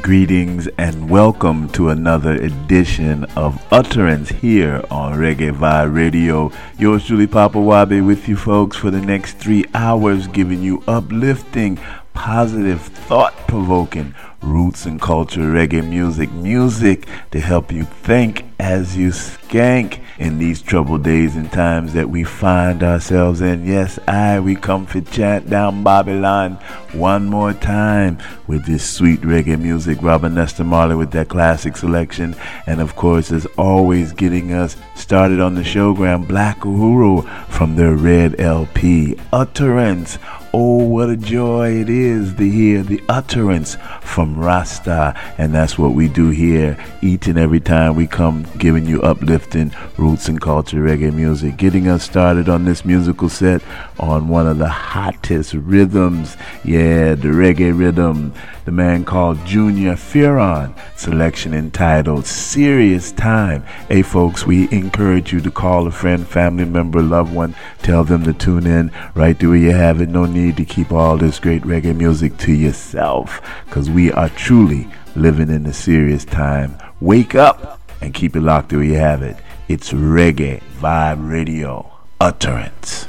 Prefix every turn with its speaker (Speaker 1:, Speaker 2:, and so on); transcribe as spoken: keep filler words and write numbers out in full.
Speaker 1: Greetings and welcome to another edition of Utterance here on Reggae Vibe Radio. Yours truly, Papa Wabe, with you folks for the next three hours, giving you uplifting, positive, thought-provoking roots and culture reggae music. Music to help you think as you skank in these troubled days and times that we find ourselves in. Yes, I, we come for chant down Babylon one more time with this sweet reggae music. Robert Nesta Marley with that classic selection. And of course, as always, getting us started on the showgram, Black Uhuru from their Red L P, Utterance. Oh, what a joy it is to hear the utterance from Rasta. And that's what we do here each and every time we come, giving you uplifting roots and culture reggae music. Getting us started on this musical set on one of the hottest rhythms. Yeah, the reggae rhythm. The man called Junior Fearon. Selection entitled Serious Time. Hey, folks, we encourage you to call a friend, family member, loved one. Tell them to tune in right there where you have it. No need to keep all this great reggae music to yourself, because we are truly living in a serious time. Wake up and keep it locked there where you have it. It's Reggae Vibe Radio, Utterance.